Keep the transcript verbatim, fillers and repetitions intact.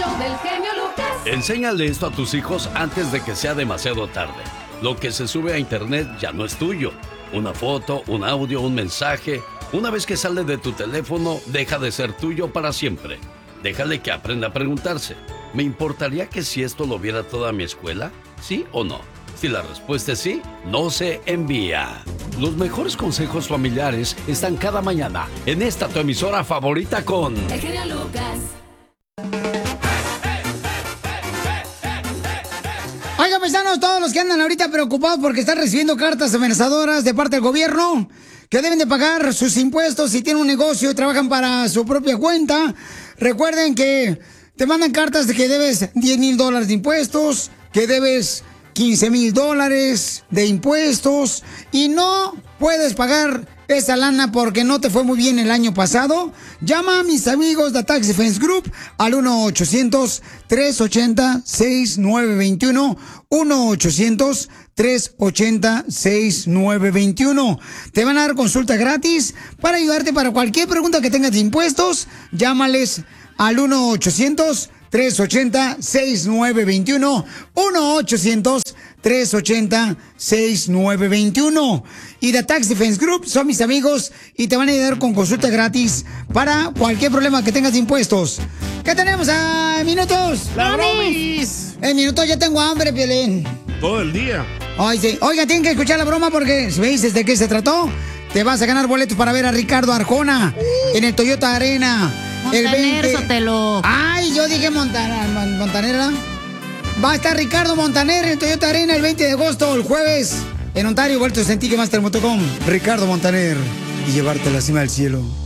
show del genio Lucas. Enséñale esto a tus hijos antes de que sea demasiado tarde. Lo que se sube a internet ya no es tuyo. Una foto, un audio, un mensaje. Una vez que sale de tu teléfono, deja de ser tuyo para siempre. Déjale que aprenda a preguntarse. ¿Me importaría que si esto lo viera toda mi escuela? ¿Sí o no? Si la respuesta es sí, no se envía. Los mejores consejos familiares están cada mañana en esta tu emisora favorita con... El genio Lucas. Oigan, paisanos, todos los que andan ahorita preocupados porque están recibiendo cartas amenazadoras de parte del gobierno, que deben de pagar sus impuestos si tienen un negocio y trabajan para su propia cuenta. Recuerden que te mandan cartas de que debes diez mil dólares de impuestos, que debes quince mil dólares de impuestos y no puedes pagar esa lana porque no te fue muy bien el año pasado. Llama a mis amigos de Tax Defense Group al uno ochocientos, tres ochenta, sesenta y nueve veintiuno, uno ochocientos, tres ochenta, sesenta y nueve veintiuno. Te van a dar consulta gratis para ayudarte para cualquier pregunta que tengas de impuestos. Llámales al uno ochocientos, tres ochenta, sesenta y nueve veintiuno, uno ochocientos, tres ochenta, sesenta y nueve veintiuno. Y The Tax Defense Group son mis amigos y te van a ayudar con consulta gratis para cualquier problema que tengas de impuestos. ¿Qué tenemos a minutos? ¡La bromis! En minutos ya tengo hambre, Piolín. Todo el día. Ay, sí. Oiga, tienen que escuchar la broma porque si me dices de qué se trató, te vas a ganar boletos para ver a Ricardo Arjona uh. en el Toyota Arena. Montaner, el veinte... Sotelo. Ay, yo dije Montaner, Montaner, ¿verdad? Va a estar Ricardo Montaner en Toyota Arena el veinte de agosto, el jueves, en Ontario, vueltos en Ticketmaster punto com. Ricardo Montaner y llevarte a la cima del cielo.